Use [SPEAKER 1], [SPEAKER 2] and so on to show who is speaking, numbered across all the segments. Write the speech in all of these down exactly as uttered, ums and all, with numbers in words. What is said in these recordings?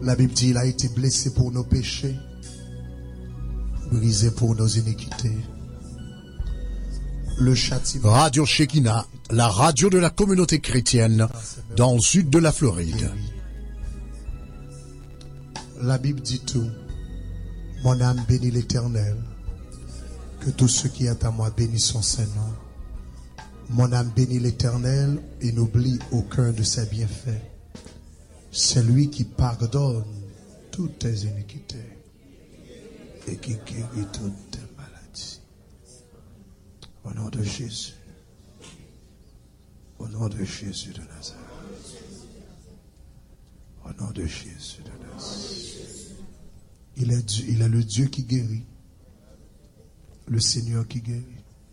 [SPEAKER 1] La Bible dit, il a été blessé pour nos péchés, brisé pour nos iniquités. Le châtiment.
[SPEAKER 2] Radio Shekinah, la radio de la communauté chrétienne dans le sud de la Floride.
[SPEAKER 1] La Bible dit tout. Mon âme bénit l'Éternel. Que tout ce qui est à moi bénisse son Saint-Nom. Mon âme bénit l'Éternel et n'oublie aucun de ses bienfaits. C'est lui qui pardonne toutes tes iniquités et qui guérit toutes tes maladies. Au nom de Jésus. Au nom de Jésus de Nazareth. Au nom de Jésus de Nazareth. Il est, Dieu, il est le Dieu qui guérit. Le Seigneur qui guérit.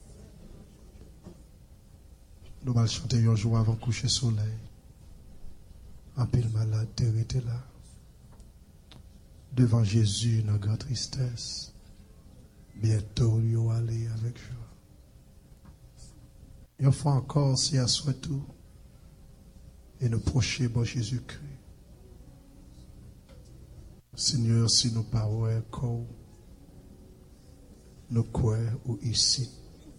[SPEAKER 1] Nous allons chanter un jour avant coucher soleil. Un pile malade, t'es là. Devant Jésus, une grande tristesse. Bientôt, lui va aller avec joie. Une fois encore, si à soi tout, et nous procher bon Jésus-Christ. Seigneur, si nous parlons comme nous croyons ou ici,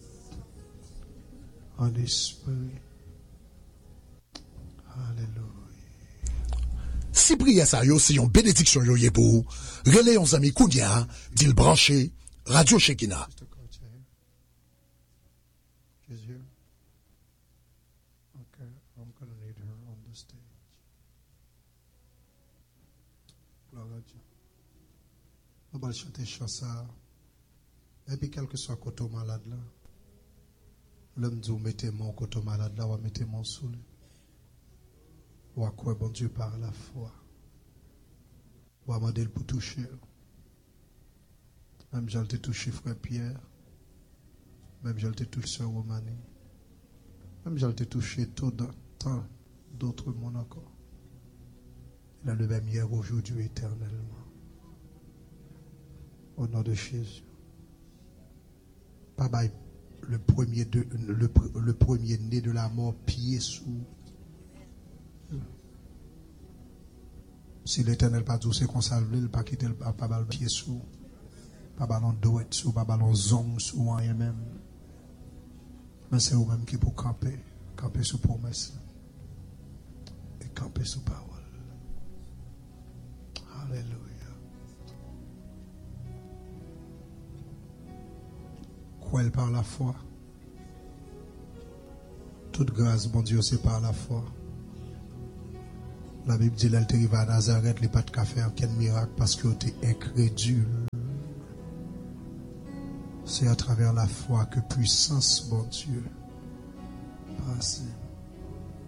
[SPEAKER 1] en esprit. Alléluia.
[SPEAKER 2] Si prière ça yo, si yon bénédiction yo yé pour, relais yon zami Kounia, d'il branché, Radio Shekinah.
[SPEAKER 1] She's here. Okay, I'm gonna need her on the stage. Gloire à Dieu. Nous allons chanter ça. Et puis, quel que soit le côté malade là, l'homme dit, mettez mon côté malade là, ou mettez mon sous. Ou à quoi bon Dieu par la foi. Ou à demander pour toucher. Même j'ai été touché frère Pierre. Même j'ai été touché sœur Romanie. Même j'ai été touché tout dans tant d'autres mondes encore. Il a le même hier, aujourd'hui, éternellement. Au nom de Jésus. Pas le premier de le, le premier né de la mort pied sous. Si l'Éternel pas dit c'est qu'on salve, il pas quitter le pas pas pied sous. Pas ballon douette sous, pas ballon zong sous rien même. Mais c'est vous-même qui pour camper, camper sous promesse et camper sous parole. Alléluia. Croyez par la foi. Toute grâce, bon Dieu, c'est par la foi. La Bible dit, elle arrive à Nazareth, il n'y a pas de café, aucun miracle parce que tu es incrédule. C'est à travers la foi que puissance, bon Dieu, passe.